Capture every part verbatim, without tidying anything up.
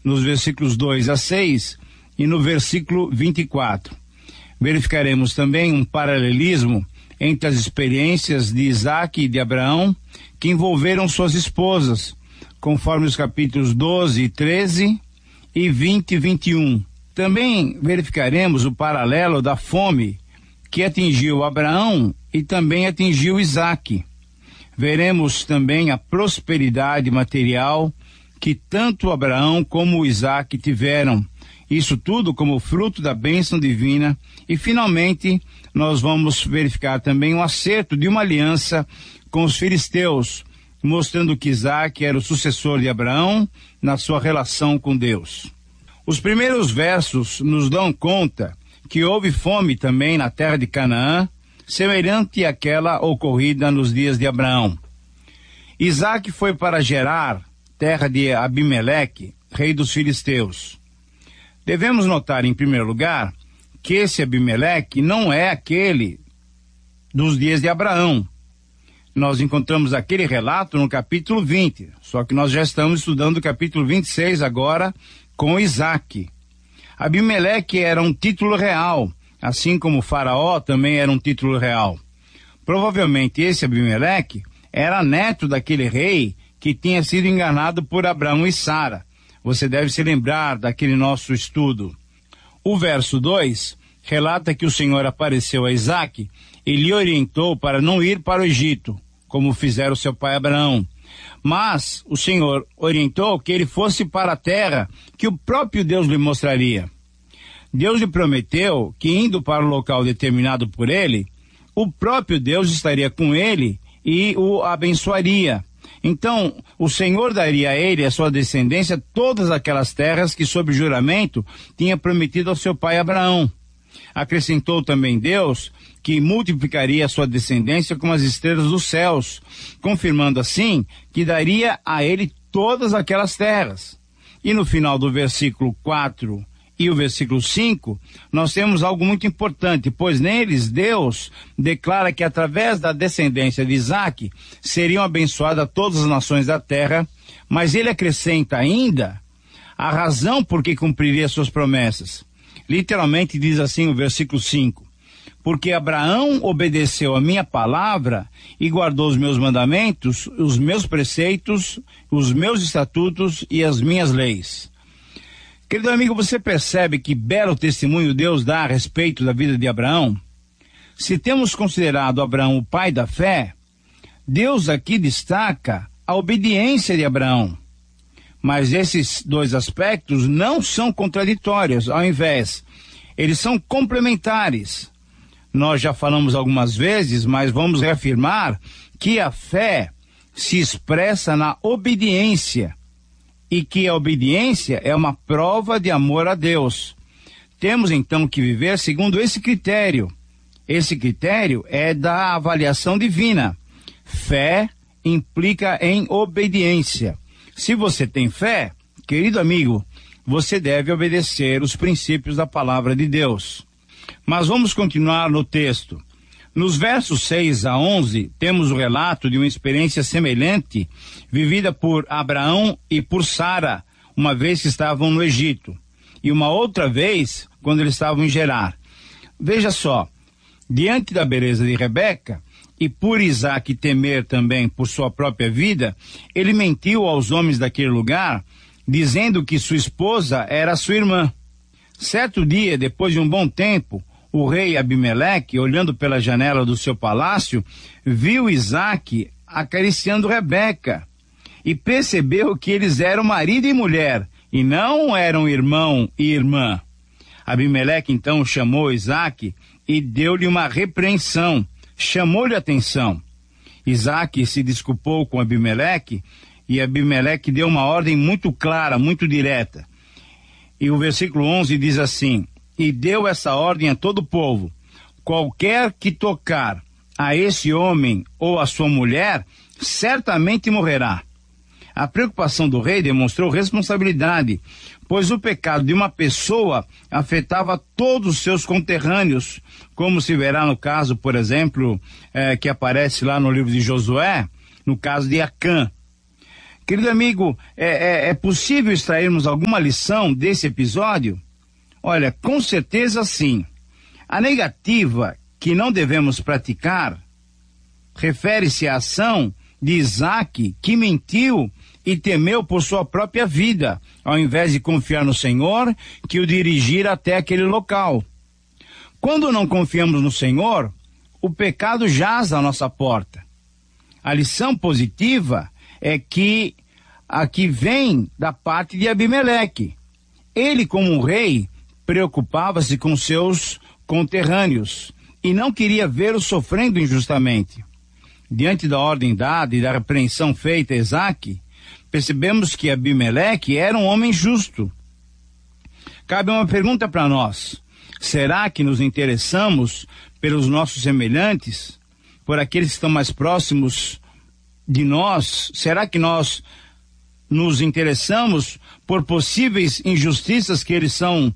nos versículos dois a seis e no versículo vinte e quatro. Verificaremos também um paralelismo entre as experiências de Isaque e de Abraão, que envolveram suas esposas, conforme os capítulos doze e treze e vinte e vinte e um. Também verificaremos o paralelo da fome que atingiu Abraão e também atingiu Isaque. Veremos também a prosperidade material que tanto Abraão como Isaque tiveram, isso tudo como fruto da bênção divina. E finalmente nós vamos verificar também o acerto de uma aliança com os filisteus, mostrando que Isaque era o sucessor de Abraão na sua relação com Deus. Os primeiros versos nos dão conta que houve fome também na terra de Canaã, semelhante àquela ocorrida nos dias de Abraão. Isaque foi para Gerar, terra de Abimeleque, rei dos filisteus. Devemos notar, em primeiro lugar, que esse Abimeleque não é aquele dos dias de Abraão. Nós encontramos aquele relato no capítulo vinte, só que nós já estamos estudando o capítulo vinte e seis agora com Isaque. Abimeleque era um título real, assim como Faraó também era um título real. Provavelmente esse Abimeleque era neto daquele rei que tinha sido enganado por Abraão e Sara. Você deve se lembrar daquele nosso estudo. O verso dois relata que o Senhor apareceu a Isaque e lhe orientou para não ir para o Egito, como fizeram seu pai Abraão. Mas o Senhor orientou que ele fosse para a terra que o próprio Deus lhe mostraria. Deus lhe prometeu que, indo para o local determinado por ele, o próprio Deus estaria com ele e o abençoaria. Então, o Senhor daria a ele e a sua descendência todas aquelas terras que, sob juramento, tinha prometido ao seu pai Abraão. Acrescentou também Deus que multiplicaria a sua descendência como as estrelas dos céus, confirmando assim que daria a ele todas aquelas terras. E no final do versículo quatro e o versículo cinco, nós temos algo muito importante, pois neles Deus declara que através da descendência de Isaque seriam abençoadas todas as nações da terra, mas ele acrescenta ainda a razão por que cumpriria suas promessas. Literalmente diz assim o versículo cinco: porque Abraão obedeceu a minha palavra e guardou os meus mandamentos, os meus preceitos, os meus estatutos e as minhas leis. Querido amigo, você percebe que belo testemunho Deus dá a respeito da vida de Abraão? Se temos considerado Abraão o pai da fé, Deus aqui destaca a obediência de Abraão. Mas esses dois aspectos não são contraditórios, ao invés, eles são complementares. Nós já falamos algumas vezes, mas vamos reafirmar que a fé se expressa na obediência e que a obediência é uma prova de amor a Deus. Temos então que viver segundo esse critério. Esse critério é da avaliação divina. Fé implica em obediência. Se você tem fé, querido amigo, você deve obedecer os princípios da palavra de Deus. Mas vamos continuar no texto. Nos versos seis a onze, temos o relato de uma experiência semelhante vivida por Abraão e por Sara, uma vez que estavam no Egito, e uma outra vez quando eles estavam em Gerar. Veja só, diante da beleza de Rebeca, e por Isaque temer também por sua própria vida, ele mentiu aos homens daquele lugar, dizendo que sua esposa era sua irmã. Certo dia, depois de um bom tempo, o rei Abimeleque, olhando pela janela do seu palácio, viu Isaque acariciando Rebeca e percebeu que eles eram marido e mulher e não eram irmão e irmã. Abimeleque então chamou Isaque e deu-lhe uma repreensão, chamou-lhe a atenção. Isaque se desculpou com Abimeleque e Abimeleque deu uma ordem muito clara, muito direta. E o versículo onze diz assim: e deu essa ordem a todo o povo: qualquer que tocar a esse homem ou a sua mulher, certamente morrerá. A preocupação do rei demonstrou responsabilidade, pois o pecado de uma pessoa afetava todos os seus conterrâneos, como se verá no caso, por exemplo, eh, que aparece lá no livro de Josué, no caso de Acã. Querido amigo, é, é, é possível extrairmos alguma lição desse episódio? Olha, com certeza sim. A negativa que não devemos praticar refere-se à ação de Isaque, que mentiu e temeu por sua própria vida, ao invés de confiar no Senhor, que o dirigir até aquele local. Quando não confiamos no Senhor, o pecado jaz à nossa porta. A lição positiva é que aqui vem da parte de Abimeleque. Ele, como um rei, preocupava-se com seus conterrâneos e não queria vê-los sofrendo injustamente. Diante da ordem dada e da repreensão feita a Isaque, percebemos que Abimeleque era um homem justo. Cabe uma pergunta para nós: será que nos interessamos pelos nossos semelhantes, por aqueles que estão mais próximos de nós? Será que nós nos interessamos por possíveis injustiças que eles são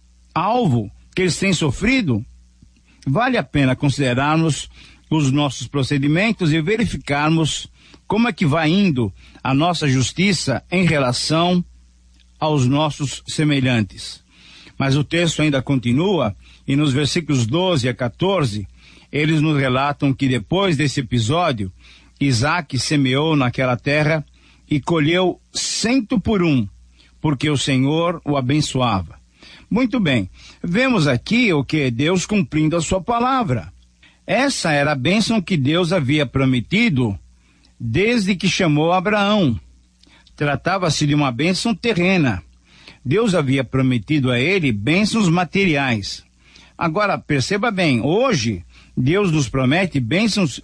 alvo, que eles têm sofrido? Vale a pena considerarmos os nossos procedimentos e verificarmos como é que vai indo a nossa justiça em relação aos nossos semelhantes. Mas o texto ainda continua, e nos versículos doze a quatorze, eles nos relatam que depois desse episódio, Isaque semeou naquela terra e colheu cento por um, porque o Senhor o abençoava. Muito bem, vemos aqui o que Deus cumprindo a sua palavra. Essa era a bênção que Deus havia prometido desde que chamou Abraão. Tratava-se de uma bênção terrena. Deus havia prometido a ele bênçãos materiais. Agora, perceba bem, hoje Deus nos promete bênçãos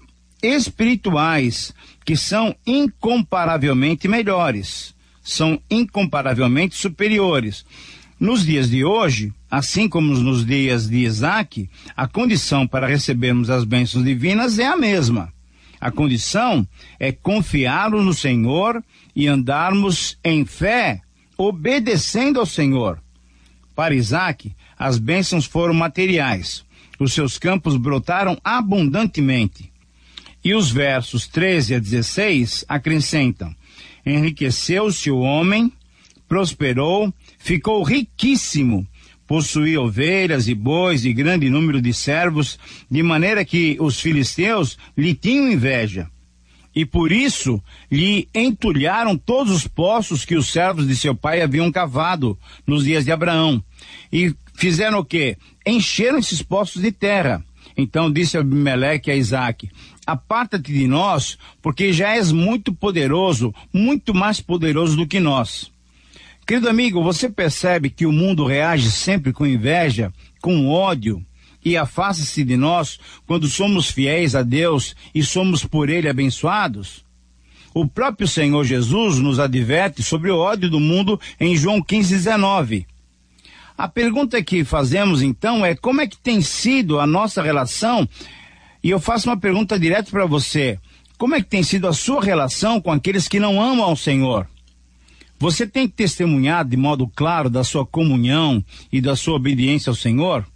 espirituais que são incomparavelmente melhores, são incomparavelmente superiores. Nos dias de hoje, assim como nos dias de Isaque, a condição para recebermos as bênçãos divinas é a mesma. A condição é confiarmos no Senhor e andarmos em fé, obedecendo ao Senhor. Para Isaque, as bênçãos foram materiais. Os seus campos brotaram abundantemente. E os versos treze a dezesseis acrescentam: enriqueceu-se o homem, prosperou, ficou riquíssimo, possuía ovelhas e bois e grande número de servos, de maneira que os filisteus lhe tinham inveja. E por isso lhe entulharam todos os poços que os servos de seu pai haviam cavado nos dias de Abraão. E fizeram o quê? Encheram esses poços de terra. Então disse Abimeleque a Isaque: aparta-te de nós, porque já és muito poderoso, muito mais poderoso do que nós. Querido amigo, você percebe que o mundo reage sempre com inveja, com ódio, e afasta-se de nós quando somos fiéis a Deus e somos por Ele abençoados? O próprio Senhor Jesus nos adverte sobre o ódio do mundo em João quinze, dezenove. A pergunta que fazemos então é: como é que tem sido a nossa relação? E eu faço uma pergunta direta para você: como é que tem sido a sua relação com aqueles que não amam ao Senhor? Você tem testemunhado de modo claro da sua comunhão e da sua obediência ao Senhor?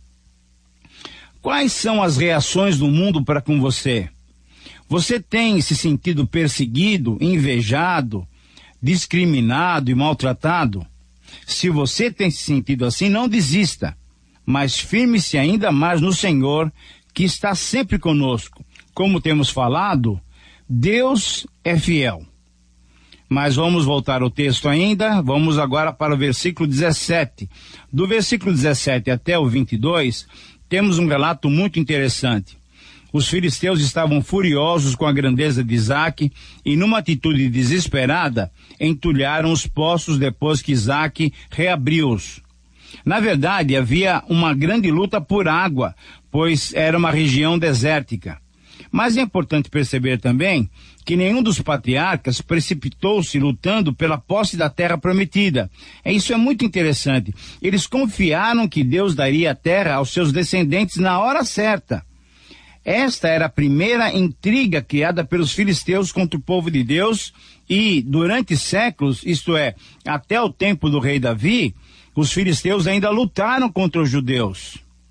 Quais são as reações do mundo para com você? Você tem se sentido perseguido, invejado, discriminado e maltratado? Se você tem se sentido assim, não desista, mas firme-se ainda mais no Senhor, que está sempre conosco. Como temos falado, Deus é fiel. Mas vamos voltar ao texto ainda, vamos agora para o versículo dezessete. Do versículo dezessete até o vinte e dois, temos um relato muito interessante. Os filisteus estavam furiosos com a grandeza de Isaque e, numa atitude desesperada, entulharam os poços depois que Isaque reabriu-os. Na verdade, havia uma grande luta por água, pois era uma região desértica. Mas é importante perceber também que nenhum dos patriarcas precipitou-se lutando pela posse da terra prometida. É, isso é muito interessante. Eles confiaram que Deus daria a terra aos seus descendentes na hora certa. Esta era a primeira intriga criada pelos filisteus contra o povo de Deus e, durante séculos, isto é, até o tempo do rei Davi, os filisteus ainda lutaram contra os judeus.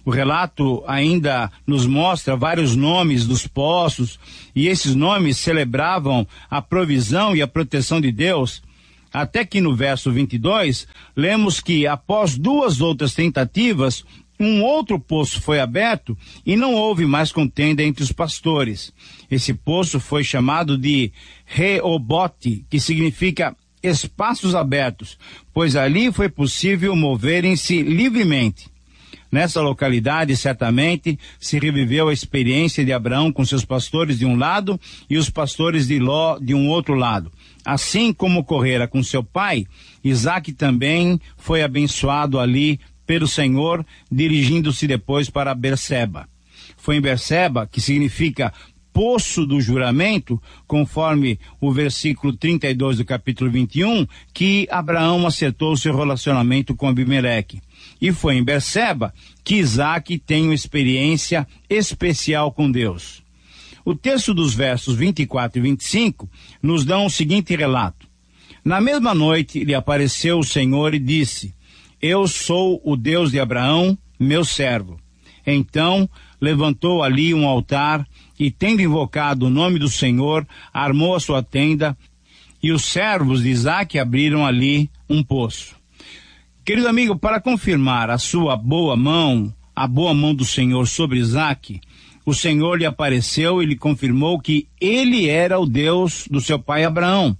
O relato ainda nos mostra vários nomes dos poços, e esses nomes celebravam a provisão e a proteção de Deus, até que no verso vinte e dois, lemos que após duas outras tentativas, um outro poço foi aberto e não houve mais contenda entre os pastores. Esse poço foi chamado de Reobote, que significa espaços abertos, pois ali foi possível moverem-se livremente. Nessa localidade, certamente, se reviveu a experiência de Abraão com seus pastores de um lado e os pastores de Ló de um outro lado. Assim como ocorrera com seu pai, Isaque também foi abençoado ali pelo Senhor, dirigindo-se depois para Berseba. Foi em Berseba, que significa poço do juramento, conforme o versículo trinta e dois do capítulo vinte e um, que Abraão acertou seu relacionamento com Abimeleque. E foi em Berseba que Isaque tem uma experiência especial com Deus. O texto dos versos vinte e quatro e vinte e cinco nos dão o seguinte relato. Na mesma noite lhe apareceu o Senhor e disse: Eu sou o Deus de Abraão, meu servo. Então levantou ali um altar e, tendo invocado o nome do Senhor, armou a sua tenda, e os servos de Isaque abriram ali um poço. Querido amigo, para confirmar a sua boa mão, a boa mão do Senhor sobre Isaque, o Senhor lhe apareceu e lhe confirmou que ele era o Deus do seu pai Abraão.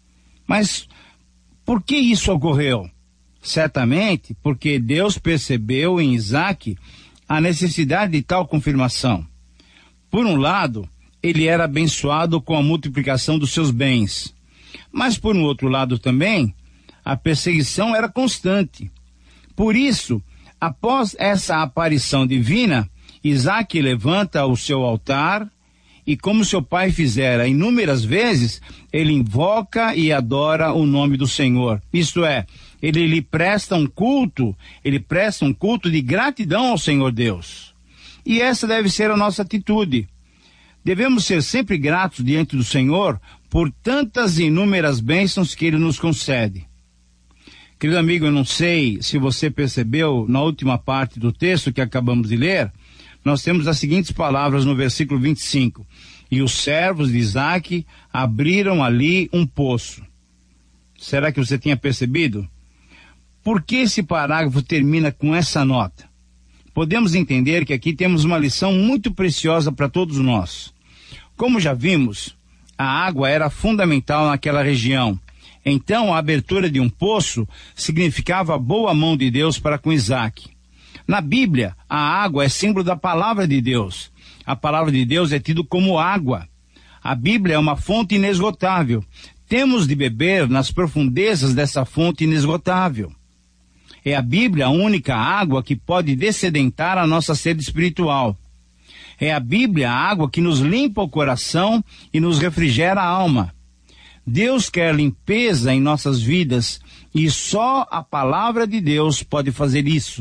Mas por que isso ocorreu? Certamente porque Deus percebeu em Isaque a necessidade de tal confirmação. Por um lado, ele era abençoado com a multiplicação dos seus bens. Mas por um outro lado também, a perseguição era constante. Por isso, após essa aparição divina, Isaque levanta o seu altar e, como seu pai fizera inúmeras vezes, ele invoca e adora o nome do Senhor. Isto é, ele lhe presta um culto, ele presta um culto de gratidão ao Senhor Deus. E essa deve ser a nossa atitude. Devemos ser sempre gratos diante do Senhor por tantas e inúmeras bênçãos que ele nos concede. Querido amigo, eu não sei se você percebeu na última parte do texto que acabamos de ler, nós temos as seguintes palavras no versículo vinte e cinco. E os servos de Isaque abriram ali um poço. Será que você tinha percebido? Por que esse parágrafo termina com essa nota? Podemos entender que aqui temos uma lição muito preciosa para todos nós. Como já vimos, a água era fundamental naquela região. Então, a abertura de um poço significava a boa mão de Deus para com Isaque. Na Bíblia, a água é símbolo da palavra de Deus. A palavra de Deus é tida como água. A Bíblia é uma fonte inesgotável. Temos de beber nas profundezas dessa fonte inesgotável. É a Bíblia a única água que pode dessedentar a nossa sede espiritual. É a Bíblia a água que nos limpa o coração e nos refrigera a alma. Deus quer limpeza em nossas vidas e só a palavra de Deus pode fazer isso.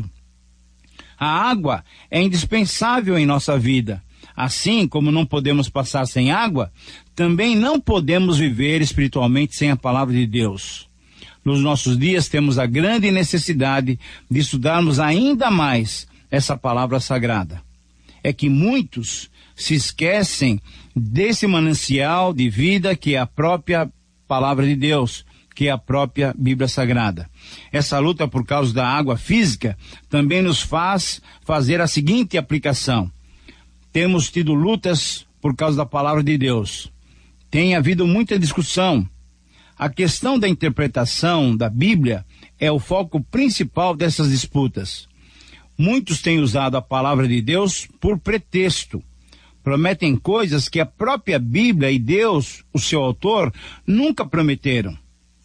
A água é indispensável em nossa vida. Assim como não podemos passar sem água, também não podemos viver espiritualmente sem a palavra de Deus. Nos nossos dias temos a grande necessidade de estudarmos ainda mais essa palavra sagrada. É que muitos se esquecem desse manancial de vida que é a própria palavra de Deus, que é a própria Bíblia Sagrada. Essa luta por causa da água física também nos faz fazer a seguinte aplicação. Temos tido lutas por causa da palavra de Deus. Tem havido muita discussão. A questão da interpretação da Bíblia é o foco principal dessas disputas. Muitos têm usado a palavra de Deus por pretexto. Prometem coisas que a própria Bíblia e Deus, o seu autor, nunca prometeram.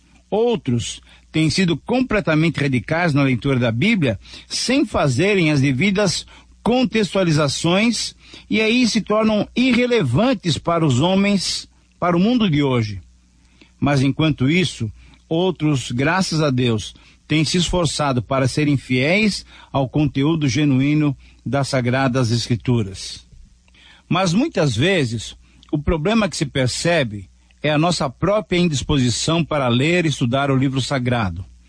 Outros têm sido completamente radicais na leitura da Bíblia, sem fazerem as devidas contextualizações, e aí se tornam irrelevantes para os homens, para o mundo de hoje. Mas enquanto isso, outros, graças a Deus, têm se esforçado para serem fiéis ao conteúdo genuíno das Sagradas Escrituras. Mas muitas vezes, o problema que se percebe é a nossa própria indisposição para ler e estudar o livro sagrado.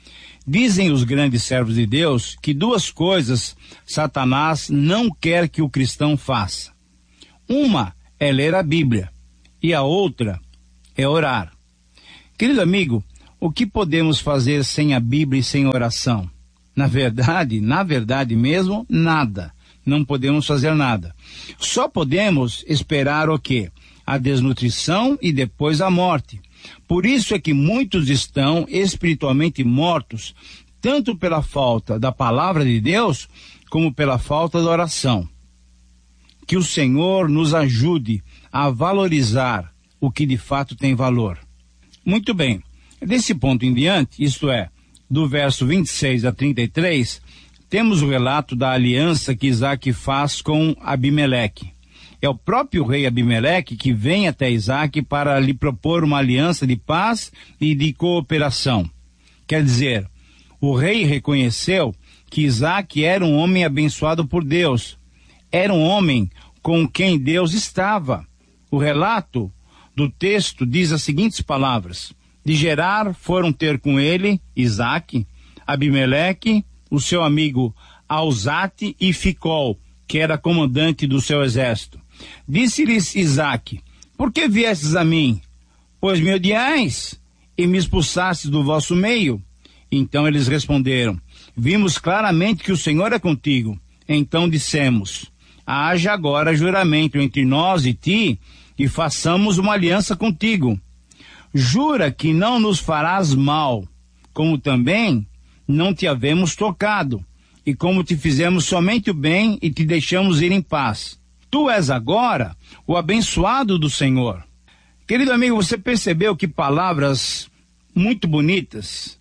Dizem os grandes servos de Deus que duas coisas Satanás não quer que o cristão faça. Uma é ler a Bíblia e a outra é orar. Querido amigo, o que podemos fazer sem a Bíblia e sem oração? Na verdade, na verdade mesmo, nada. Não podemos fazer nada. Só podemos esperar o quê? A desnutrição e depois a morte. Por isso é que muitos estão espiritualmente mortos, tanto pela falta da palavra de Deus, como pela falta da oração. Que o Senhor nos ajude a valorizar o que de fato tem valor. Muito bem, desse ponto em diante, isto é, do verso vinte e seis a trinta e três, temos o relato da aliança que Isaac faz com Abimeleque. É o próprio rei Abimeleque que vem até Isaac para lhe propor uma aliança de paz e de cooperação. Quer dizer, o rei reconheceu que Isaac era um homem abençoado por Deus. Era um homem com quem Deus estava. O relato do texto diz as seguintes palavras: de Gerar foram ter com ele Isaac, Abimeleque, o seu amigo Alzate e Ficol, que era comandante do seu exército. Disse-lhes Isaac: por que viestes a mim? Pois me odiais e me expulsastes do vosso meio. Então eles responderam: vimos claramente que o Senhor é contigo. Então dissemos: haja agora juramento entre nós e ti, e façamos uma aliança contigo. Jura que não nos farás mal, como também não te havemos tocado, e como te fizemos somente o bem e te deixamos ir em paz. Tu és agora o abençoado do Senhor. Querido amigo, você percebeu que palavras muito bonitas,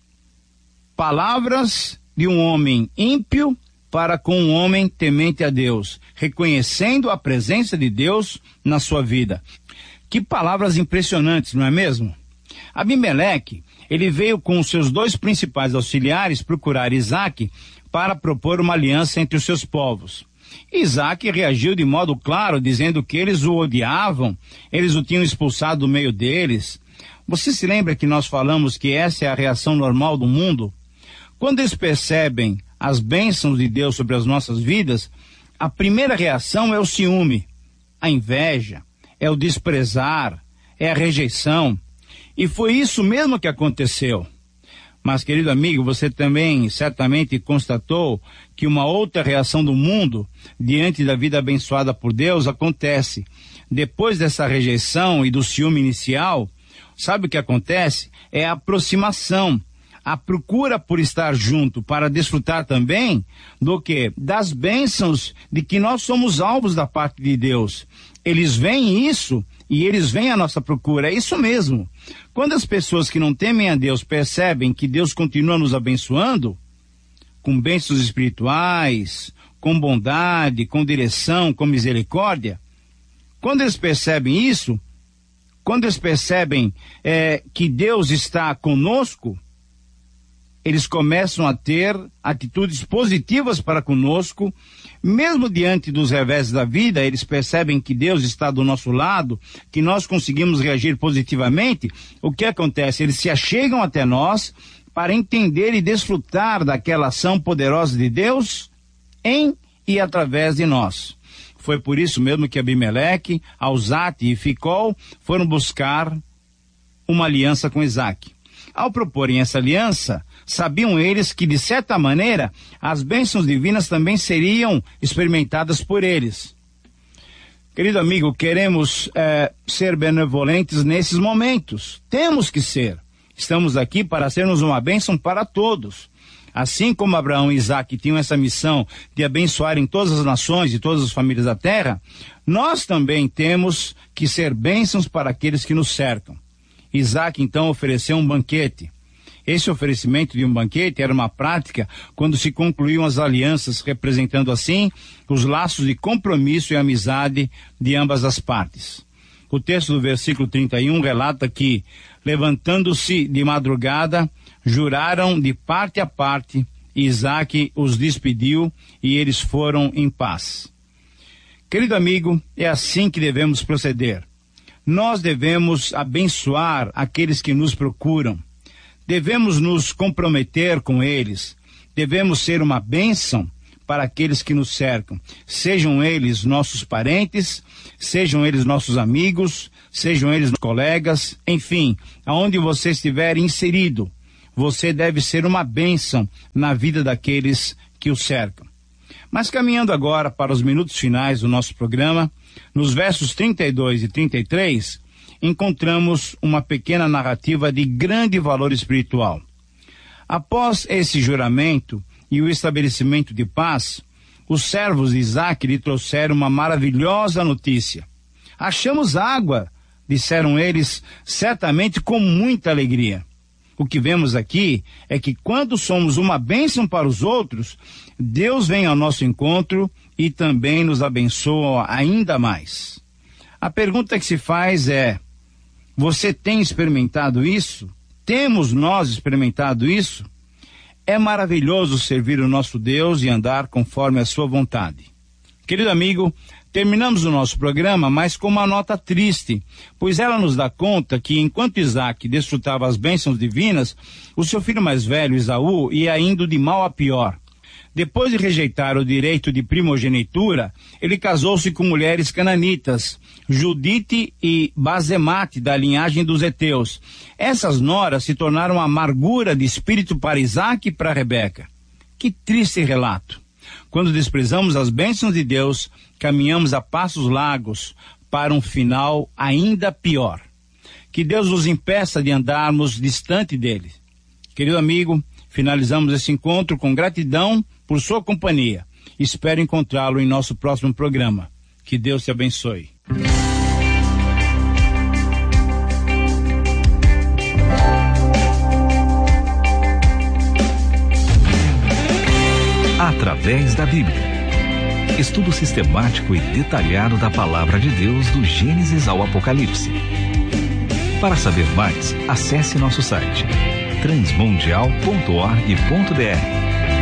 palavras de um homem ímpio para com um homem temente a Deus, reconhecendo a presença de Deus na sua vida. Que palavras impressionantes, não é mesmo? Abimeleque, ele veio com os seus dois principais auxiliares procurar Isaac para propor uma aliança entre os seus povos. Isaac reagiu de modo claro, dizendo que eles o odiavam, eles o tinham expulsado do meio deles. Você se lembra que nós falamos que essa é a reação normal do mundo? Quando eles percebem as bênçãos de Deus sobre as nossas vidas, a primeira reação é o ciúme, a inveja, é o desprezar, é a rejeição. E foi isso mesmo que aconteceu. Mas, querido amigo, você também certamente constatou que uma outra reação do mundo diante da vida abençoada por Deus acontece. Depois dessa rejeição e do ciúme inicial, sabe o que acontece? É a aproximação, a procura por estar junto para desfrutar também do que? Das bênçãos de que nós somos alvos da parte de Deus. Eles veem isso e eles vêm à nossa procura, é isso mesmo. Quando as pessoas que não temem a Deus percebem que Deus continua nos abençoando, com bênçãos espirituais, com bondade, com direção, com misericórdia, quando eles percebem isso, quando eles percebem é, que Deus está conosco, eles começam a ter atitudes positivas para conosco, mesmo diante dos reveses da vida, eles percebem que Deus está do nosso lado, que nós conseguimos reagir positivamente. O que acontece? Eles se achegam até nós para entender e desfrutar daquela ação poderosa de Deus em e através de nós. Foi por isso mesmo que Abimeleque, Alzate e Ficol foram buscar uma aliança com Isaac. Ao proporem essa aliança, sabiam eles que, de certa maneira, as bênçãos divinas também seriam experimentadas por eles. Querido amigo, queremos é, ser benevolentes nesses momentos. Temos que ser. Estamos aqui para sermos uma bênção para todos. Assim como Abraão e Isaac tinham essa missão de abençoarem todas as nações e todas as famílias da terra, nós também temos que ser bênçãos para aqueles que nos cercam. Isaac então ofereceu um banquete. Esse oferecimento de um banquete era uma prática quando se concluíam as alianças, representando assim os laços de compromisso e amizade de ambas as partes. O texto do versículo trinta e um relata que, levantando-se de madrugada, juraram de parte a parte, e Isaac os despediu e eles foram em paz. Querido amigo, é assim que devemos proceder. Nós devemos abençoar aqueles que nos procuram. Devemos nos comprometer com eles, devemos ser uma bênção para aqueles que nos cercam, sejam eles nossos parentes, sejam eles nossos amigos, sejam eles colegas, enfim, aonde você estiver inserido, você deve ser uma bênção na vida daqueles que o cercam. Mas caminhando agora para os minutos finais do nosso programa, nos versos trinta e dois e trinta e três, encontramos uma pequena narrativa de grande valor espiritual. Após esse juramento e o estabelecimento de paz, os servos de Isaque lhe trouxeram uma maravilhosa notícia. Achamos água, disseram eles, certamente com muita alegria. O que vemos aqui é que quando somos uma bênção para os outros, Deus vem ao nosso encontro e também nos abençoa ainda mais. A pergunta que se faz é: você tem experimentado isso? Temos nós experimentado isso? É maravilhoso servir o nosso Deus e andar conforme a sua vontade. Querido amigo, terminamos o nosso programa, mas com uma nota triste, pois ela nos dá conta que enquanto Isaque desfrutava as bênçãos divinas, o seu filho mais velho, Esaú, ia indo de mal a pior. Depois de rejeitar o direito de primogenitura, ele casou-se com mulheres cananitas, Judite e Bazemate, da linhagem dos heteus. Essas noras se tornaram amargura de espírito para Isaque e para Rebeca. Que triste relato! Quando desprezamos as bênçãos de Deus, caminhamos a passos largos para um final ainda pior. Que Deus nos impeça de andarmos distante dele. Querido amigo, finalizamos esse encontro com gratidão por sua companhia. Espero encontrá-lo em nosso próximo programa. Que Deus te abençoe. Através da Bíblia. Estudo sistemático e detalhado da Palavra de Deus do Gênesis ao Apocalipse. Para saber mais, acesse nosso site transmundial ponto org ponto br.